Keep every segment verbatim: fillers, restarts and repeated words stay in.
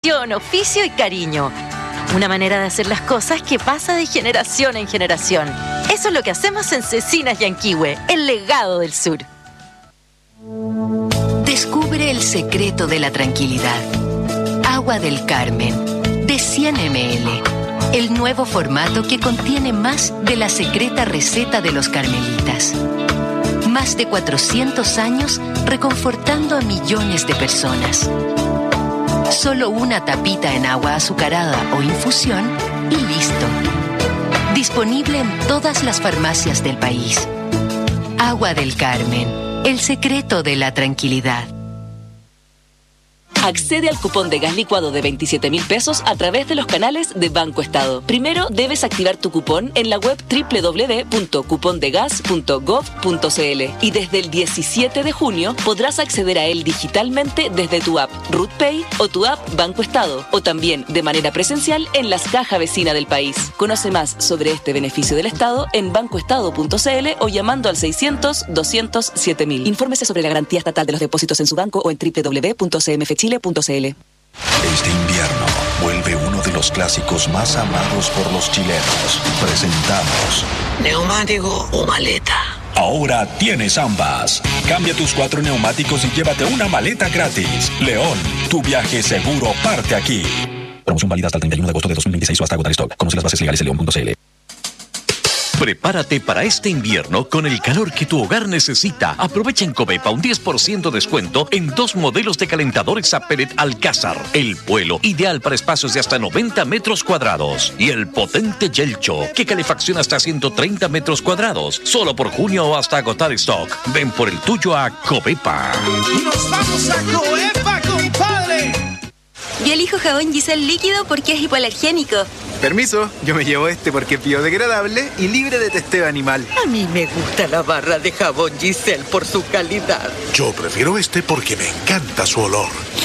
dedicación, oficio y cariño. Una manera de hacer las cosas que pasa de generación en generación. Eso es lo que hacemos en Cecinas Yanquihue, el legado del sur. Descubre el secreto de la tranquilidad. Agua del Carmen, de cien mililitros. El nuevo formato que contiene más de la secreta receta de los carmelitas. Más de cuatrocientos años reconfortando a millones de personas. Solo una tapita en agua azucarada o infusión y listo. Disponible en todas las farmacias del país. Agua del Carmen, el secreto de la tranquilidad. Accede al cupón de gas licuado de veintisiete mil pesos a través de los canales de Banco Estado. Primero debes activar tu cupón en la web doble u doble u doble u punto cupondegas punto gov punto c l y desde el diecisiete de junio podrás acceder a él digitalmente desde tu app RootPay o tu app Banco Estado o también de manera presencial en las cajas vecinas del país. Conoce más sobre este beneficio del Estado en bancoestado punto c l o llamando al seiscientos, doscientos, siete mil. Infórmese sobre la garantía estatal de los depósitos en su banco o en doble u doble u doble u punto c m f chile punto c l. Este invierno vuelve uno de los clásicos más amados por los chilenos. Presentamos ¿neumático o maleta? Ahora tienes ambas. Cambia tus cuatro neumáticos y llévate una maleta gratis. León, tu viaje seguro parte aquí. Promoción válida hasta el treinta y uno de agosto de dos mil veintiséis o hasta agotar stock. Conoce las bases legales en león punto c l. Prepárate para este invierno con el calor que tu hogar necesita. Aprovecha en Covepa un diez por ciento descuento en dos modelos de calentadores a pellet Alcázar. El Vuelo, ideal para espacios de hasta noventa metros cuadrados. Y el potente Yelcho, que calefacciona hasta ciento treinta metros cuadrados. Solo por junio o hasta agotar stock. Ven por el tuyo a Covepa. ¡Nos vamos a Covepa, compadre! Yo elijo jabón Giselle líquido porque es hipoalergénico. Permiso, yo me llevo este porque es biodegradable y libre de testeo animal. A mí me gusta la barra de jabón Giselle por su calidad. Yo prefiero este porque me encanta su olor.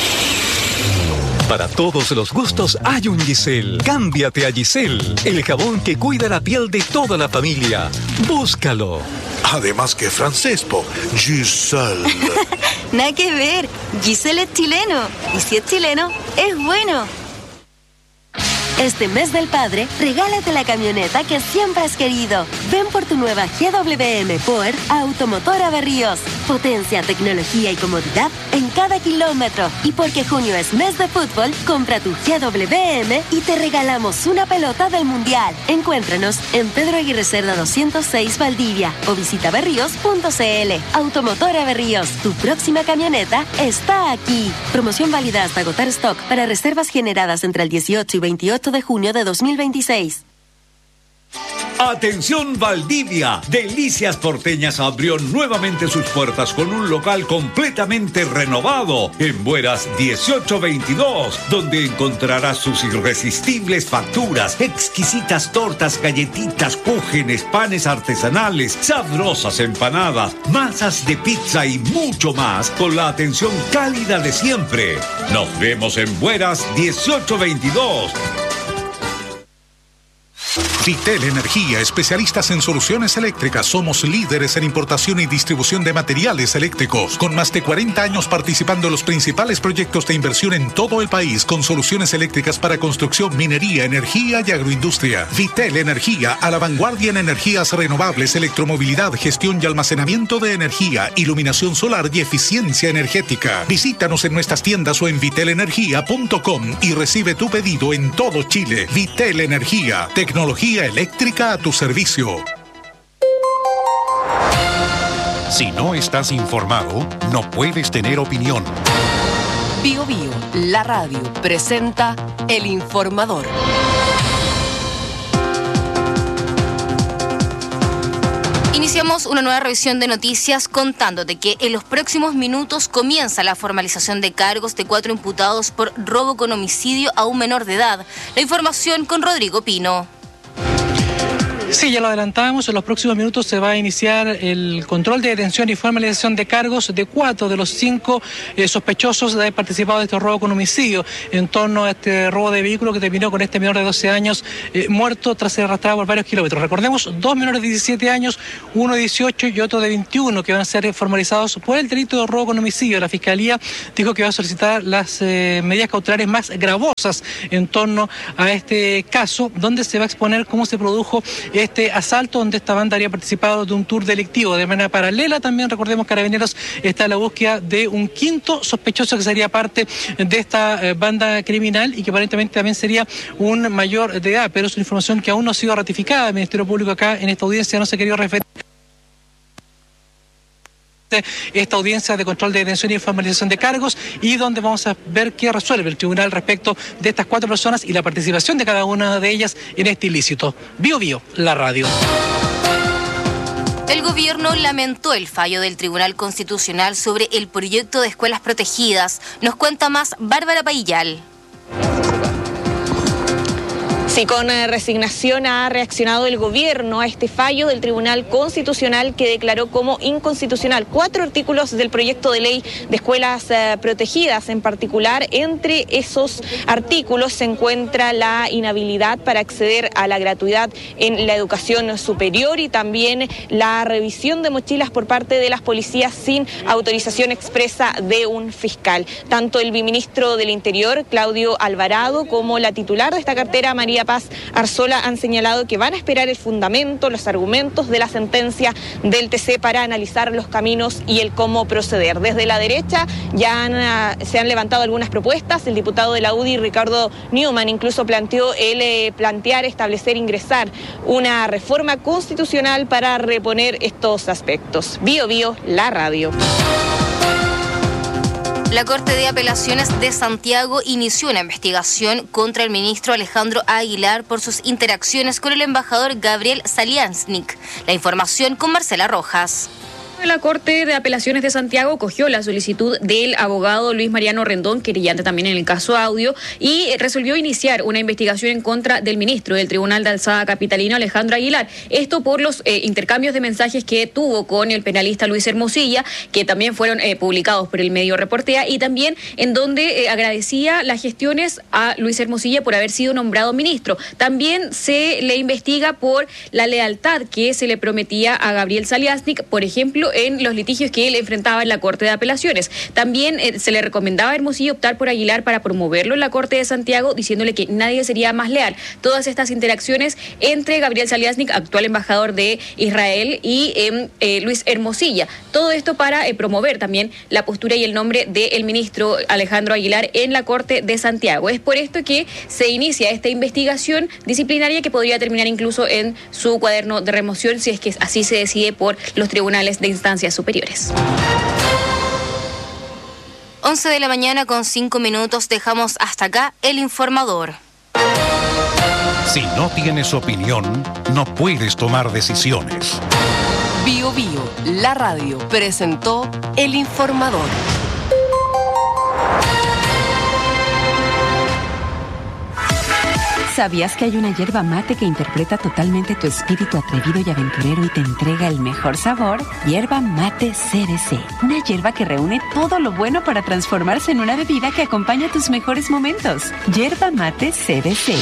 Para todos los gustos hay un Giselle. Cámbiate a Giselle, el jabón que cuida la piel de toda la familia. Búscalo. Además que francés, po. Giselle. Nada que ver. Giselle es chileno. Y si es chileno, es bueno. Este mes del padre, regálate la camioneta que siempre has querido. Ven por tu nueva G W M Power a Automotora Berríos. Potencia, tecnología y comodidad en cada kilómetro. Y porque junio es mes de fútbol, compra tu G W M y te regalamos una pelota del Mundial. Encuéntranos en Pedro Aguirre Cerda doscientos seis Valdivia o visita berríos punto c l. Automotora Berríos, tu próxima camioneta está aquí. Promoción válida hasta agotar stock para reservas generadas entre el dieciocho y veintiocho de junio de dos mil veintiséis. Atención Valdivia, Delicias Porteñas abrió nuevamente sus puertas con un local completamente renovado en Bueras dieciocho veintidós, donde encontrarás sus irresistibles facturas, exquisitas tortas, galletitas, cúgenes, panes artesanales, sabrosas empanadas, masas de pizza y mucho más con la atención cálida de siempre. Nos vemos en Bueras dieciocho veintidós. Vitel Energía, especialistas en soluciones eléctricas. Somos líderes en importación y distribución de materiales eléctricos, con más de cuarenta años participando en los principales proyectos de inversión en todo el país, con soluciones eléctricas para construcción, minería, energía y agroindustria. Vitel Energía, a la vanguardia en energías renovables, electromovilidad, gestión y almacenamiento de energía, iluminación solar y eficiencia energética. Visítanos en nuestras tiendas o en vitel energía punto com y recibe tu pedido en todo Chile. Vitel Energía, tecnología eléctrica a tu servicio. Si no estás informado, no puedes tener opinión. Bio Bio, la radio, presenta El Informador. Iniciamos una nueva revisión de noticias contándote que en los próximos minutos comienza la formalización de cargos de cuatro imputados por robo con homicidio a un menor de edad. La información con Rodrigo Pino. Sí, ya lo adelantábamos, en los próximos minutos se va a iniciar el control de detención y formalización de cargos de cuatro de los cinco eh, sospechosos de haber participado de este robo con homicidio en torno a este robo de vehículo que terminó con este menor de doce años eh, muerto tras ser arrastrado por varios kilómetros. Recordemos, dos menores de diecisiete años, uno de dieciocho y otro de veintiuno, que van a ser formalizados por el delito de robo con homicidio. La Fiscalía dijo que va a solicitar las eh, medidas cautelares más gravosas en torno a este caso, donde se va a exponer cómo se produjo este asalto, donde esta banda habría participado de un tour delictivo. De manera paralela, también recordemos, Carabineros está en la búsqueda de un quinto sospechoso que sería parte de esta eh, banda criminal y que aparentemente también sería un mayor de edad, pero es una información que aún no ha sido ratificada. El Ministerio Público acá en esta audiencia no se quería referir esta audiencia de control de detención y formalización de cargos, y donde vamos a ver qué resuelve el tribunal respecto de estas cuatro personas y la participación de cada una de ellas en este ilícito. Bio Bio, la radio. El gobierno lamentó el fallo del Tribunal Constitucional sobre el proyecto de escuelas protegidas. Nos cuenta más Bárbara Paillal. Sí, con resignación ha reaccionado el gobierno a este fallo del Tribunal Constitucional que declaró como inconstitucional cuatro artículos del proyecto de ley de escuelas eh, protegidas. En particular, entre esos artículos se encuentra la inhabilidad para acceder a la gratuidad en la educación superior y también la revisión de mochilas por parte de las policías sin autorización expresa de un fiscal. Tanto el viceministro del Interior, Claudio Alvarado, como la titular de esta cartera, María Paz Arzola, han señalado que van a esperar el fundamento, los argumentos de la sentencia del T C para analizar los caminos y el cómo proceder. Desde la derecha ya han, se han levantado algunas propuestas. El diputado de la U D I, Ricardo Newman, incluso planteó el eh, plantear, establecer, ingresar una reforma constitucional para reponer estos aspectos. Bio Bio, la radio. La Corte de Apelaciones de Santiago inició una investigación contra el ministro Alejandro Aguilar por sus interacciones con el embajador Gabriel Saliasnik. La información con Marcela Rojas. La Corte de Apelaciones de Santiago cogió la solicitud del abogado Luis Mariano Rendón, querellante también en el caso Audio, y resolvió iniciar una investigación en contra del ministro del Tribunal de Alzada capitalino, Alejandro Aguilar. Esto por los eh, intercambios de mensajes que tuvo con el penalista Luis Hermosilla, que también fueron eh, publicados por el medio Reportea, y también en donde eh, agradecía las gestiones a Luis Hermosilla por haber sido nombrado ministro. También se le investiga por la lealtad que se le prometía a Gabriel Saliasnik, por ejemplo, en los litigios que él enfrentaba en la Corte de Apelaciones. También eh, se le recomendaba a Hermosillo optar por Aguilar para promoverlo en la Corte de Santiago, diciéndole que nadie sería más leal. Todas estas interacciones entre Gabriel Saliasnik, actual embajador de Israel, y eh, eh, Luis Hermosilla. Todo esto para eh, promover también la postura y el nombre del ministro Alejandro Aguilar en la Corte de Santiago. Es por esto que se inicia esta investigación disciplinaria que podría terminar incluso en su cuaderno de remoción si es que así se decide por los tribunales de instancias superiores. once de la mañana con cinco minutos, dejamos hasta acá el informador. Si no tienes opinión, no puedes tomar decisiones. Bio Bio, la radio, presentó el informador. ¿Sabías que hay una hierba mate que interpreta totalmente tu espíritu atrevido y aventurero y te entrega el mejor sabor? Hierba Mate C B C. Una hierba que reúne todo lo bueno para transformarse en una bebida que acompaña tus mejores momentos. Hierba Mate C B C.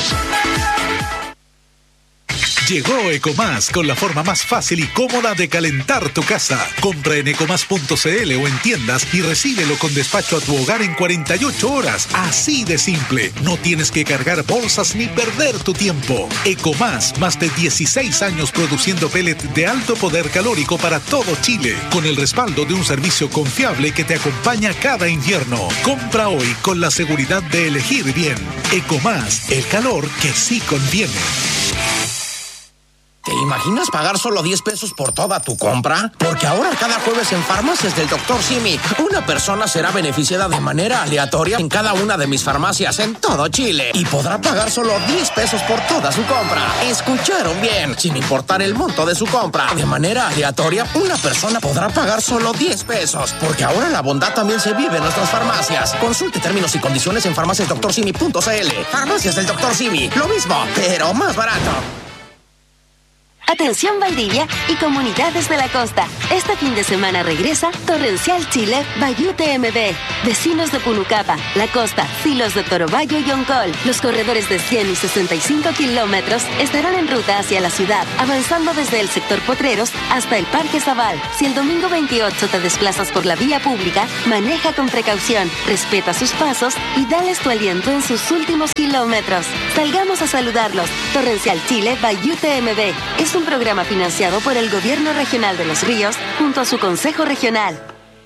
Llegó Ecomás con la forma más fácil y cómoda de calentar tu casa. Compra en ecomás punto c l o en tiendas y recíbelo con despacho a tu hogar en cuarenta y ocho horas. Así de simple. No tienes que cargar bolsas ni perder tu tiempo. Ecomás, más de dieciséis años produciendo pellet de alto poder calórico para todo Chile, con el respaldo de un servicio confiable que te acompaña cada invierno. Compra hoy con la seguridad de elegir bien. Ecomás, el calor que sí conviene. ¿Te imaginas pagar solo diez pesos por toda tu compra? Porque ahora cada jueves en Farmacias del doctor Simi, una persona será beneficiada de manera aleatoria en cada una de mis farmacias en todo Chile y podrá pagar solo diez pesos por toda su compra. ¿Escucharon bien? Sin importar el monto de su compra. De manera aleatoria, una persona podrá pagar solo diez pesos. Porque ahora la bondad también se vive en nuestras farmacias. Consulte términos y condiciones en farmacias doctor simi punto c l. Farmacias del doctor Simi, lo mismo, pero más barato. Atención Valdivia y comunidades de la costa. Este fin de semana regresa Torrencial Chile by U T M B. Vecinos de Punucapa, La Costa, Silos de Torobayo y Oncol. Los corredores de cien y sesenta y cinco kilómetros estarán en ruta hacia la ciudad, avanzando desde el sector Potreros hasta el Parque Zabal. Si el domingo veintiocho te desplazas por la vía pública, maneja con precaución, respeta sus pasos y dales tu aliento en sus últimos kilómetros. Salgamos a saludarlos. Torrencial Chile by U T M B es un programa financiado por el Gobierno Regional de Los Ríos junto a su Consejo Regional.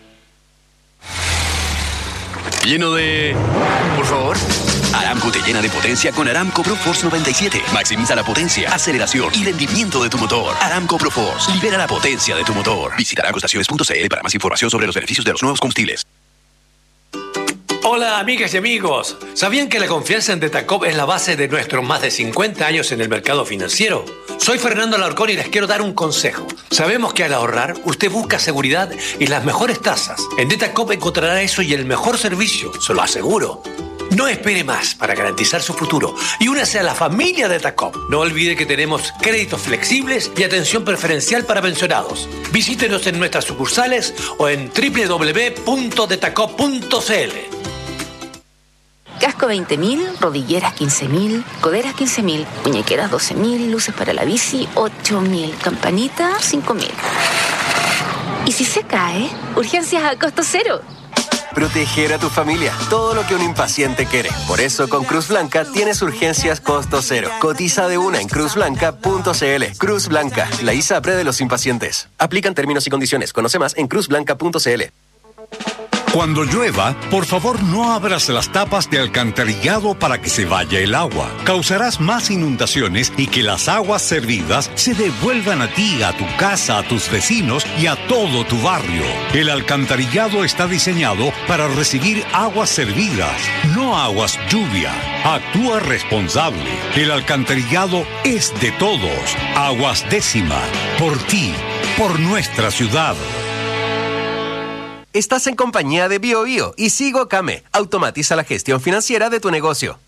Lleno de... Por favor. Aramco te llena de potencia con Aramco ProForce noventa y siete. Maximiza la potencia, aceleración y rendimiento de tu motor. Aramco ProForce. Libera la potencia de tu motor. Visita aramco estaciones punto c l para más información sobre los beneficios de los nuevos combustibles. Hola amigas y amigos, ¿sabían que la confianza en Detacop es la base de nuestros más de cincuenta años en el mercado financiero? Soy Fernando Alarcón y les quiero dar un consejo. Sabemos que al ahorrar usted busca seguridad y las mejores tasas. En Detacop encontrará eso y el mejor servicio, se lo aseguro. No espere más para garantizar su futuro y únase a la familia Detacop. No olvide que tenemos créditos flexibles y atención preferencial para pensionados. Visítenos en nuestras sucursales o en doble u doble u doble u punto detacop punto c l. Casco veinte mil, rodilleras quince mil, coderas quince mil, muñequeras doce mil, luces para la bici ocho mil, campanita cinco mil. ¿Y si se cae? Urgencias a costo cero. Proteger a tu familia, todo lo que un impaciente quiere. Por eso con Cruz Blanca tienes urgencias costo cero. Cotiza de una en cruz blanca punto c l. Cruz Blanca, la ISAPRE de los impacientes. Aplican términos y condiciones. Conoce más en cruz blanca punto c l. Cuando llueva, por favor no abras las tapas de alcantarillado para que se vaya el agua. Causarás más inundaciones y que las aguas servidas se devuelvan a ti, a tu casa, a tus vecinos y a todo tu barrio. El alcantarillado está diseñado para recibir aguas servidas, no aguas lluvia. Actúa responsable. El alcantarillado es de todos. Aguas Décima. Por ti, por nuestra ciudad. Estás en compañía de BioBio y Sigo Came. Automatiza la gestión financiera de tu negocio.